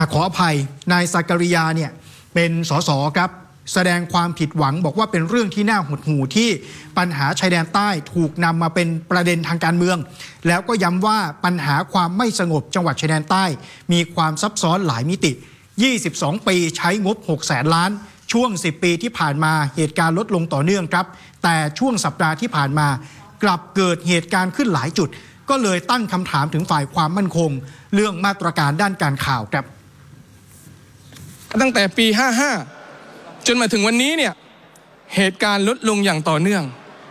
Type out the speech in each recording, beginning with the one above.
ขออภัยนายสักริยาเนี่ยเป็นสสครับแสดงความผิดหวังบอกว่าเป็นเรื่องที่น่าหดหู่ที่ปัญหาชายแดนใต้ถูกนำมาเป็นประเด็นทางการเมืองแล้วก็ย้ำว่าปัญหาความไม่สงบจังหวัดชายแดนใต้มีความซับซ้อนหลายมิติ22 ปีใช้งบ 600,000 ล้านช่วง10 ปีที่ผ่านมาเหตุการณ์ลดลงต่อเนื่องครับแต่ช่วงสัปดาห์ที่ผ่านมากลับเกิดเหตุการณ์ขึ้นหลายจุดก็เลยตั้งคำถามถึงฝ่ายความมั่นคงเรื่องมาตรการด้านการข่าวครับตั้งแต่ปี 55 จนมาถึงวันนี้เนี่ยเหตุการณ์ลดลงอย่างต่อเนื่อง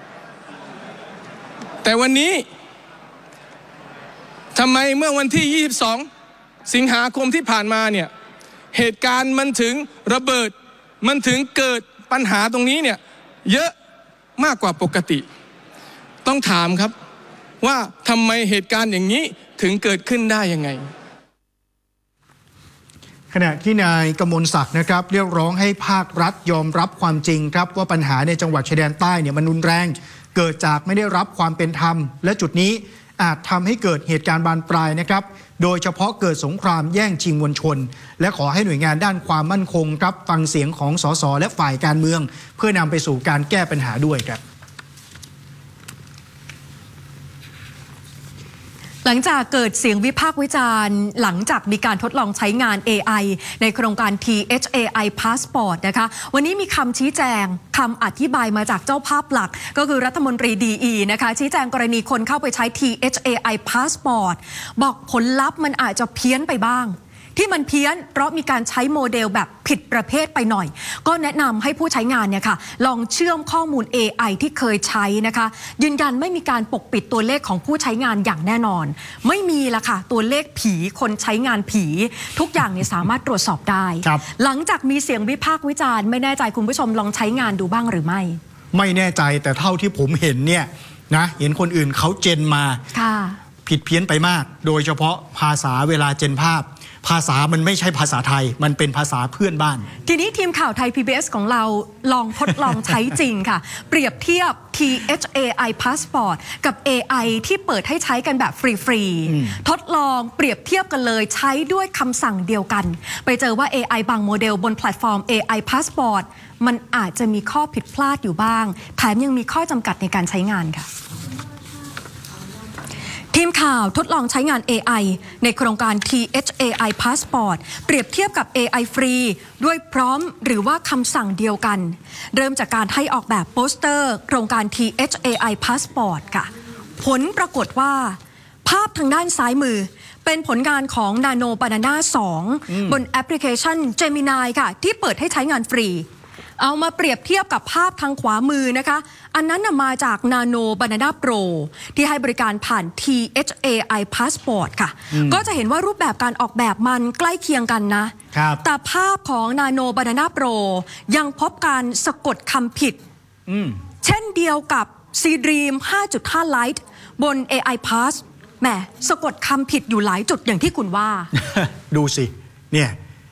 แต่วันนี้ทำไมเมื่อวันที่ 22 สิงหาคมที่ผ่านมาเนี่ยเหตุการณ์มันถึงระเบิดมันถึงเกิดปัญหาตรงนี้เนี่ยเยอะมากกว่าปกติต้องถามครับว่าทำไมเหตุการณ์อย่างนี้ถึงเกิดขึ้นได้ยังไงขณะที่นายกมลศักดิ์นะครับเรียกร้องให้ภาครัฐยอมรับความจริงครับว่าปัญหาในจังหวัดชายแดนใต้เนี่ยมันรุนแรงเกิดจากไม่ได้รับความเป็นธรรมและจุดนี้อาจทำให้เกิดเหตุการณ์บานปลายนะครับโดยเฉพาะเกิดสงครามแย่งชิงมวลชนและขอให้หน่วยงานด้านความมั่นคงครับฟังเสียงของสสและฝ่ายการเมืองเพื่อนำไปสู่การแก้ปัญหาด้วยครับหลังจากเกิดเสียงวิพากษ์วิจารณ์หลังจากมีการทดลองใช้งาน AI ในโครงการ THAI Passport นะคะวันนี้มีคำชี้แจงคำอธิบายมาจากเจ้าภาพหลักก็คือรัฐมนตรี DE นะคะชี้แจงกรณีคนเข้าไปใช้ THAI Passport บอกผลลัพธ์มันอาจจะเพี้ยนไปบ้างที่มันเพี้ยนเพราะมีการใช้โมเดลแบบผิดประเภทไปหน่อยก็แนะนำให้ผู้ใช้งานเนี่ยค่ะลองเชื่อมข้อมูล AI ที่เคยใช้นะคะยืนยันไม่มีการปกปิดตัวเลขของผู้ใช้งานอย่างแน่นอนไม่มีละค่ะตัวเลขผีคนใช้งานผีทุกอย่างเนี่ยสามารถตรวจสอบได้หลังจากมีเสียงวิพากษ์วิจารณ์ไม่แน่ใจคุณผู้ชมลองใช้งานดูบ้างหรือไม่แน่ใจแต่เท่าที่ผมเห็นเนี่ยนะเห็นคนอื่นเขาเจนมาผิดเพี้ยนไปมากโดยเฉพาะภาษาเวลาเจนภาพภาษามันไม่ใช่ภาษาไทยมันเป็นภาษาเพื่อนบ้านทีนี้ทีมข่าวไทย PBS ของเราลองทดลองใช้จริงค่ะเปรียบเทียบ THAI Passport กับ AI ที่เปิดให้ใช้กันแบบฟรีๆทดลองเปรียบเทียบกันเลยใช้ด้วยคำสั่งเดียวกันไปเจอว่า AI บางโมเดลบนแพลตฟอร์ม AI Passport มันอาจจะมีข้อผิดพลาดอยู่บ้างแถมยังมีข้อจำกัดในการใช้งานค่ะทีมข่าวทดลองใช้งาน AI ในโครงการ THAI Passport เปรียบเทียบกับ AI ฟรีด้วยพร้อมหรือว่าคำสั่งเดียวกันเริ่มจากการให้ออกแบบโปสเตอร์โครงการ THAI Passport ค่ะผลปรากฏว่าภาพทางด้านซ้ายมือเป็นผลงานของ Nano Banana 2 บนแอปพลิเคชัน Gemini ค่ะที่เปิดให้ใช้งานฟรีเอามาเปรียบเทียบกับภาพทางขวามือนะคะอันนั้นมาจาก Nano Banana Pro ที่ให้บริการผ่าน THAI Passport ค่ะก็จะเห็นว่ารูปแบบการออกแบบมันใกล้เคียงกันนะแต่ภาพของ Nano Banana Pro ยังพบการสะกดคำผิดเช่นเดียวกับ C-Dream 5.5 Lite บน AI Pass แหมสะกดคำผิดอยู่หลายจุดอย่างที่คุณว่าดูสิเนี่ย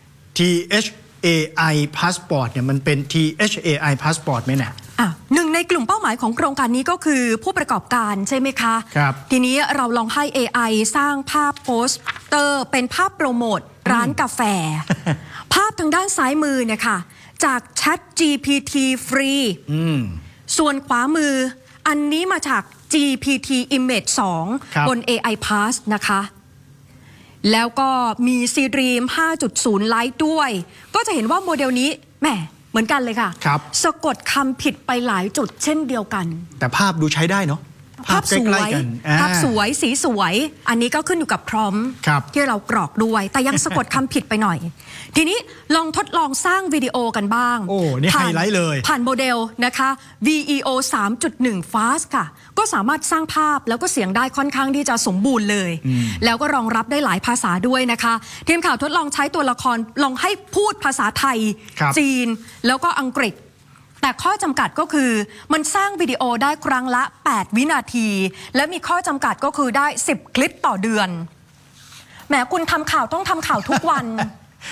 THAI Passport เนี่ยมันเป็น THAI Passport ไหมเนี่ยหนึ่งในกลุ่มเป้าหมายของโครงการนี้ก็คือผู้ประกอบการใช่ไหมคะครับทีนี้เราลองให้ AI สร้างภาพโปสเตอร์เป็นภาพโปรโมทร้านกาแฟ ภาพทางด้านซ้ายมือเนี่ยค่ะจาก Chat GPT ฟรีส่วนขวามืออันนี้มาจาก GPT Image 2 บน AI Pass นะคะแล้วก็มี C-Dream 5.0 Lite ด้วยก็จะเห็นว่าโมเดลนี้แหมเหมือนกันเลยค่ะสะกดคำผิดไปหลายจุดเช่นเดียวกันแต่ภาพดูใช้ได้เนาะภาพสวยภาพสวยสีสวยอันนี้ก็ขึ้นอยู่กับพร้อมที่เรากรอกด้วยแต่ยังสะกดคำผิดไปหน่อยทีนี้ลองทดลองสร้างวิดีโอกันบ้างโอ้นี่ไฮไลท์เลยผ่านโมเดลนะคะ VEO 3.1 Fast ค่ะก็สามารถสร้างภาพแล้วก็เสียงได้ค่อนข้างที่จะสมบูรณ์เลยแล้วก็รองรับได้หลายภาษาด้วยนะคะทีมข่าวทดลองใช้ตัวละครลองให้พูดภาษาไทยจีนแล้วก็อังกฤษแต่ข้อจำกัดก็คือมันสร้างวิดีโอได้ครั้งละ8วินาทีและมีข้อจำกัดก็คือได้10คลิปต่อเดือนแหมคุณทำข่าวต้องทำข่าวทุกวัน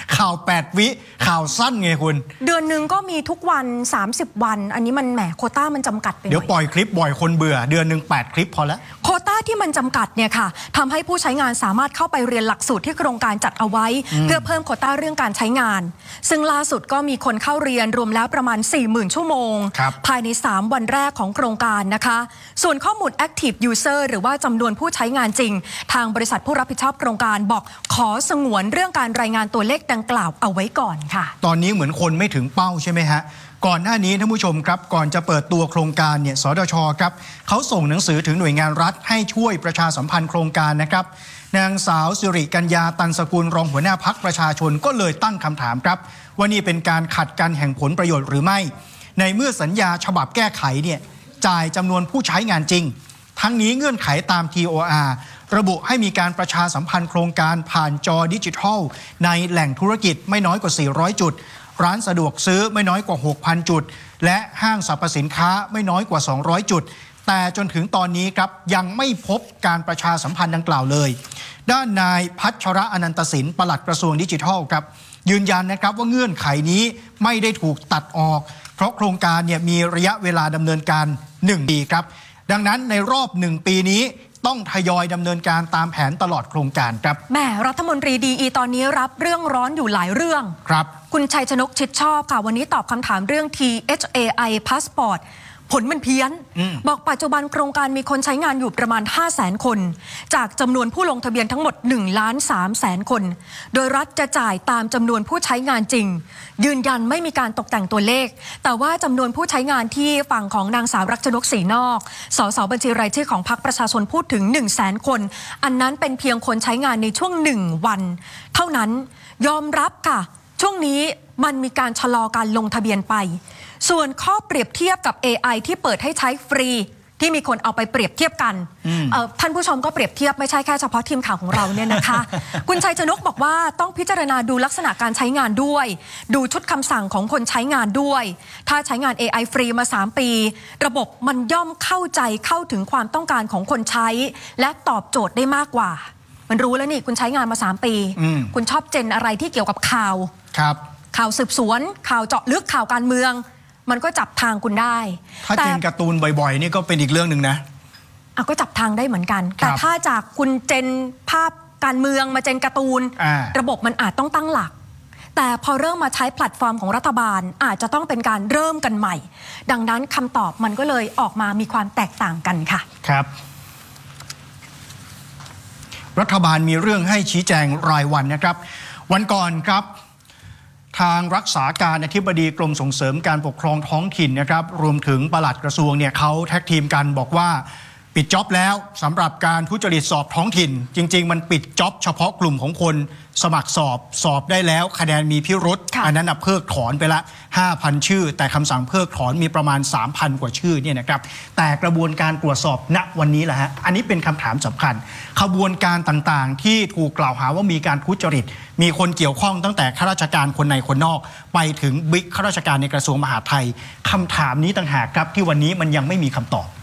ข่าว8 วิข่าวสั้นไงคุณเดือนหนึ่งก็มีทุกวัน30 วันอันนี้มันแหมโควต้ามันจำกัดไปหน่อยเดี๋ยวปล่อยคลิปบ่อยคนเบื่อเดือนหนึ่ง8 คลิปพอแล้วโควต้าที่มันจำกัดเนี่ยค่ะทำให้ผู้ใช้งานสามารถเข้าไปเรียนหลักสูตรที่โครงการจัดเอาไว้เพื่อเพิ่มโควต้าเรื่องการใช้งานซึ่งล่าสุดก็มีคนเข้าเรียนรวมแล้วประมาณ 40,000 ชั่วโมงภายใน3 วันแรกของโครงการนะคะส่วนข้อมูล Active User หรือว่าจำนวนผู้ใช้งานจริงทางบริษัทผู้รับผิดชอบโครงการบอกขอสงวนเรื่องการรายงานตัวเลขดังกล่าวเอาไว้ก่อนค่ะตอนนี้เหมือนคนไม่ถึงเป้าใช่ไหมฮะก่อนหน้านี้ท่านผู้ชมครับก่อนจะเปิดตัวโครงการเนี่ยสดช.ครับเขาส่งหนังสือถึงหน่วยงานรัฐให้ช่วยประชาสัมพันธ์โครงการนะครับนางสาวสิริกัญญาตันสกุลรองหัวหน้าพรรคประชาชนก็เลยตั้งคำถามครับว่านี่เป็นการขัดกันแห่งผลประโยชน์หรือไม่ในเมื่อสัญญาฉบับแก้ไขเนี่ยจ่ายจำนวนผู้ใช้งานจริงทั้งนี้เงื่อนไขตาม TOR ระบุให้มีการประชาสัมพันธ์โครงการผ่านจอดิจิทัลในแหล่งธุรกิจไม่น้อยกว่า400จุดร้านสะดวกซื้อไม่น้อยกว่า 6,000 จุดและห้างสรรพสินค้าไม่น้อยกว่า200จุดแต่จนถึงตอนนี้ครับยังไม่พบการประชาสัมพันธ์ดังกล่าวเลยด้านนายพัชระอนันตสินปลัดกระทรวงดิจิทัลครับยืนยันนะครับว่าเงื่อนไขนี้ไม่ได้ถูกตัดออกเพราะโครงการเนี่ยมีระยะเวลาดำเนินการ1 ปีครับดังนั้นในรอบ1 ปีนี้ต้องทยอยดำเนินการตามแผนตลอดโครงการครับแม่รัฐมนตรีดีตอนนี้รับเรื่องร้อนอยู่หลายเรื่องครับคุณชัยชนกชิดชอบค่ะวันนี้ตอบคำถามเรื่อง THAI Passport ผลมันเพี้ยนบอกปัจจุบันโครงการมีคนใช้งานอยู่ประมาณ 500,000 คนจากจำนวนผู้ลงทะเบียนทั้งหมด 1,300,000 คนโดยรัฐจะจ่ายตามจำนวนผู้ใช้งานจริงยืนยันไม่มีการตกแต่งตัวเลขแต่ว่าจำนวนผู้ใช้งานที่ฝั่งของนางสาวรักชนกศรีนอกสสบัญชีรายชื่อของพรรคประชาชนพูดถึง 100,000 คนอันนั้นเป็นเพียงคนใช้งานในช่วง1 วันเท่านั้นยอมรับค่ะช่วงนี้มันมีการชะลอการลงทะเบียนไปส่วนข้อเปรียบเทียบกับ AI ที่เปิดให้ใช้ฟรีที่มีคนเอาไปเปรียบเทียบกันท่านผู้ชมก็เปรียบเทียบไม่ใช่แค่เฉพาะทีมข่าวของเราเนี่ยนะคะ คุณชัยชนกบอกว่าต้องพิจารณาดูลักษณะการใช้งานด้วยดูชุดคำสั่งของคนใช้งานด้วยถ้าใช้งาน AI ฟรีมา3 ปีระบบมันย่อมเข้าใจเข้าถึงความต้องการของคนใช้และตอบโจทย์ได้มากกว่ามันรู้แล้วนี่คุณใช้งานมา3 ปีคุณชอบเจนอะไรที่เกี่ยวกับข่าวครับข่าวสืบสวนข่าวเจาะลึกข่าวการเมืองมันก็จับทางคุณได้ถ้าเจนการ์ตูนบ่อยๆนี่ก็เป็นอีกเรื่องหนึ่งนะก็จับทางได้เหมือนกันแต่ถ้าจากคุณเจนภาพการเมืองมาเจนการ์ตูนระบบมันอาจต้องตั้งหลักแต่พอเริ่มมาใช้แพลตฟอร์มของรัฐบาลอาจจะต้องเป็นการเริ่มกันใหม่ดังนั้นคำตอบมันก็เลยออกมามีความแตกต่างกันค่ะครับรัฐบาลมีเรื่องให้ชี้แจงรายวันนะครับวันก่อนครับทางรักษาการอธิบดีกรมส่งเสริมการปกครองท้องถิ่นนะครับรวมถึงปลัดกระทรวงเนี่ยเขาแท็กทีมกันบอกว่าปิดจ็อบแล้วสำหรับการทุจริตสอบท้องถิ่นจริงๆมันปิดจ็อบเฉพาะกลุ่มของคนสมัครสอบได้แล้วคะแนนมีพิรุธอันนั้นเพิกถอนไปละ 5,000 ชื่อแต่คำสั่งเพิกถอนมีประมาณ 3,000 กว่าชื่อเนี่ยนะครับแต่กระบวนการตรวจสอบณวันนี้แหละฮะอันนี้เป็นคำถามสำคัญขบวนการต่างๆที่ถูกกล่าวหาว่ามีการทุจริตมีคนเกี่ยวข้องตั้งแต่ข้าราชการคนในคนนอกไปถึงบิ๊กข้าราชการในกระทรวงมหาดไทยคำถามนี้ต่างหากครับที่วันนี้มันยังไม่มีคำตอบ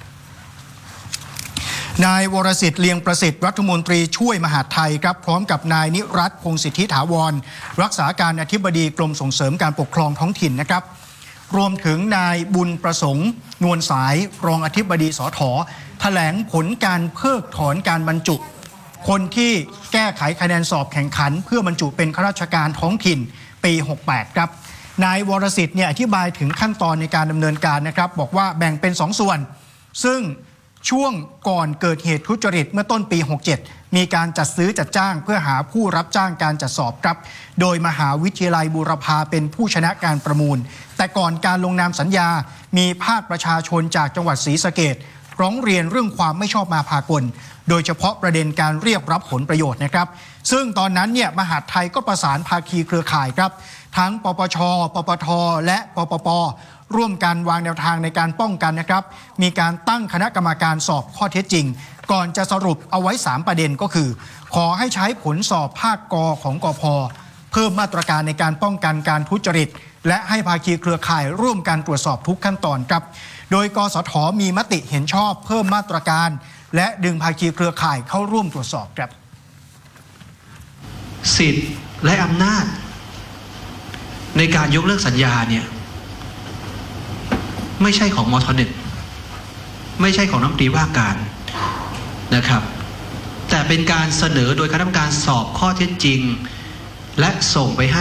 นายวรสิทธิ์เลียงประสิทธิ์รัฐมนตรีช่วยมหาดไทยครับพร้อมกับนายนิรัตน์พงษ์สิทธิถาวรรักษาการอธิบดีกรมส่งเสริมการปกครองท้องถิ่นนะครับรวมถึงนายบุญประสงค์นวลสายรองอธิบดีสถ.แถลงผลการเพิกถอนการบรรจุคนที่แก้ไขคะแนนสอบแข่งขันเพื่อบรรจุเป็นข้าราชการท้องถิ่นปี 68 ครับนายวรสิทธิ์เนี่ยอธิบายถึงขั้นตอนในการดำเนินการนะครับบอกว่าแบ่งเป็น2 ส่วนซึ่งช่วงก่อนเกิดเหตุทุจริตเมื่อต้นปี 67 มีการจัดซื้อจัดจ้างเพื่อหาผู้รับจ้างการจัดสอบครับโดยมหาวิทยาลัยบูรพาเป็นผู้ชนะการประมูลแต่ก่อนการลงนามสัญญามีภาคประชาชนจากจังหวัดศรีสะเกษร้องเรียนเรื่องความไม่ชอบมาพากลโดยเฉพาะประเด็นการเรียกรับผลประโยชน์นะครับซึ่งตอนนั้นเนี่ยมหาดไทยก็ประสานภาคีเครือข่ายครับทั้งปปช.ปปท.และปปป.ร่วมกันวางแนวทางในการป้องกันนะครับมีการตั้งคณะกรรมการสอบข้อเท็จจริงก่อนจะสรุปเอาไว้3ประเด็นก็คือขอให้ใช้ผลสอบภาคกของกพ.เพิ่มมาตรการในการป้องกันการทุจริตและให้ภาคีเครือข่ายร่วมกันตรวจสอบทุกขั้นตอนครับโดยกสท.มีมติเห็นชอบเพิ่มมาตรการและดึงภาคีเครือข่ายเข้าร่วมตรวจสอบครับสิทธิ์และอำนาจในการยกเลิกสัญญาเนี่ยไม่ใช่ของมท.1ไม่ใช่ของรัฐมนตรีว่าการนะครับแต่เป็นการเสนอโดยคณะกรรมการสอบข้อเท็จจริงและส่งไปให้